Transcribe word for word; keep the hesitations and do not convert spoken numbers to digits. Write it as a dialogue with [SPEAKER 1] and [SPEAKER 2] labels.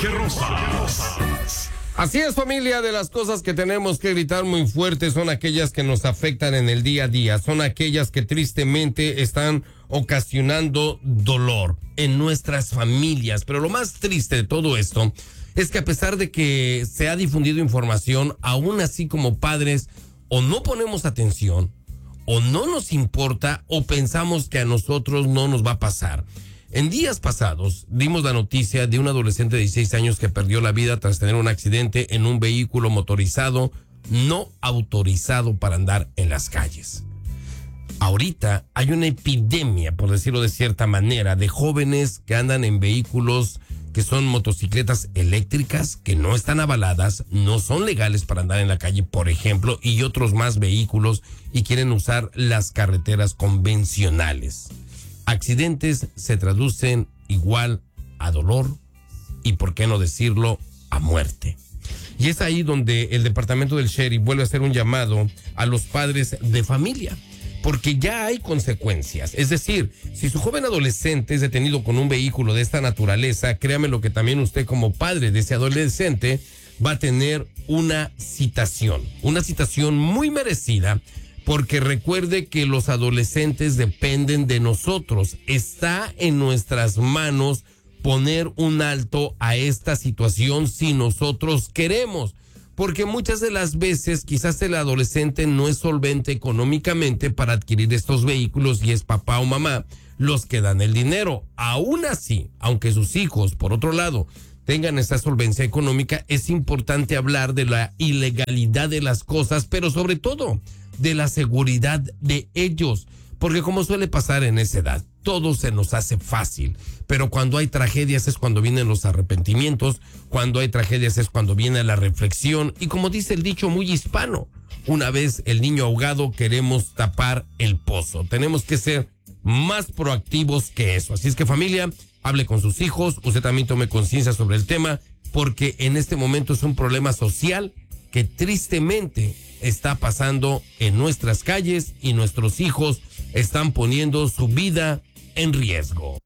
[SPEAKER 1] Jorge Rosas.
[SPEAKER 2] Así es, familia, de las cosas que tenemos que gritar muy fuerte son aquellas que nos afectan en el día a día, son aquellas que tristemente están ocasionando dolor en nuestras familias. Pero lo más triste de todo esto es que a pesar de que se ha difundido información, aún así como padres o no ponemos atención, o no nos importa, o pensamos que a nosotros no nos va a pasar. En días pasados dimos la noticia de un adolescente de dieciséis años que perdió la vida tras tener un accidente en un vehículo motorizado no autorizado para andar en las calles. Ahorita hay una epidemia, por decirlo de cierta manera, de jóvenes que andan en vehículos que son motocicletas eléctricas, que no están avaladas, no son legales para andar en la calle, por ejemplo, y otros más vehículos, y quieren usar las carreteras convencionales. Accidentes se traducen igual a dolor y, por qué no decirlo, a muerte. Y es ahí donde el departamento del sheriff vuelve a hacer un llamado a los padres de familia, porque ya hay consecuencias. Es decir, si su joven adolescente es detenido con un vehículo de esta naturaleza, créame lo que también usted como padre de ese adolescente va a tener una citación, una citación muy merecida, porque recuerde que los adolescentes dependen de nosotros. Está en nuestras manos poner un alto a esta situación si nosotros queremos. Porque muchas de las veces quizás el adolescente no es solvente económicamente para adquirir estos vehículos y es papá o mamá los que dan el dinero. Aún así, aunque sus hijos, por otro lado, tengan esa solvencia económica, es importante hablar de la ilegalidad de las cosas, pero sobre todo de la seguridad de ellos. Porque como suele pasar en esa edad, todo se nos hace fácil, pero cuando hay tragedias es cuando vienen los arrepentimientos, cuando hay tragedias es cuando viene la reflexión, y como dice el dicho muy hispano, una vez el niño ahogado queremos tapar el pozo. Tenemos que ser más proactivos que eso. Así es que, familia, hable con sus hijos, usted también tome conciencia sobre el tema, porque en este momento es un problema social que tristemente está pasando en nuestras calles y nuestros hijos están poniendo su vida en riesgo.